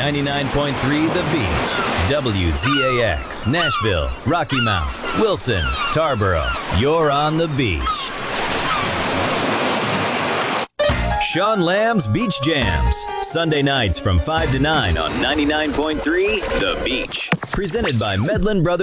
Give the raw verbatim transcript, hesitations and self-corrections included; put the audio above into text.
ninety-nine point three The Beach. W Z A X, Nashville, Rocky Mount, Wilson, Tarboro. You're on the beach. Sean Lamb's Beach Jams. Sunday nights from five to nine on ninety-nine point three The Beach. Presented by Medlin Brothers.